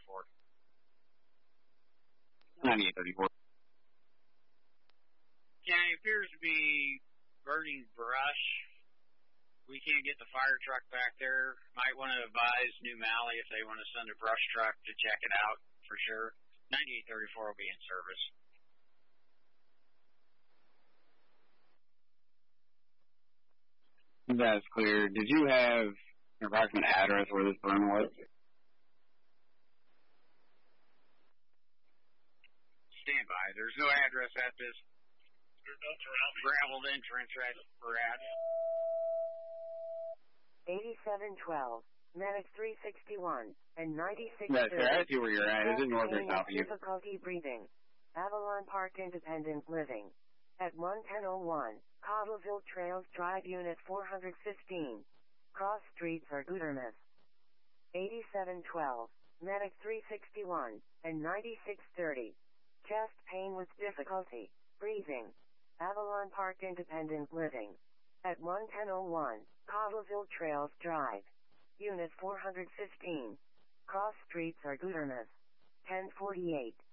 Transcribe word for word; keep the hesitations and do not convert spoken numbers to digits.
thirty-four. ninety-eight thirty-four. County appears to be burning brush. We can't get the fire truck back there. Might want to advise New Malley if they want to send a brush truck to check it out for sure. ninety-eight thirty-four will be in service. That's clear. Did you have an approximate address where this burn was? Stand by. There's no address at this. There's no graveled entrance right we're at. eighty-seven twelve, Medic three sixty-one, and ninety-six That's fair. I see where you're at. Is it north or south of you? Difficulty breathing. Avalon Park Independent Living. At one ten oh one, Cottleville Trails Drive Unit four fifteen. Cross streets are Gutermas. eighty-seven twelve, Medic three sixty-one, and ninety-six thirty. Chest pain with difficulty breathing. Avalon Park Independent Living. At one ten oh one, Cottleville Trails Drive. Unit four fifteen. Cross streets are Gutermas. ten forty-eight.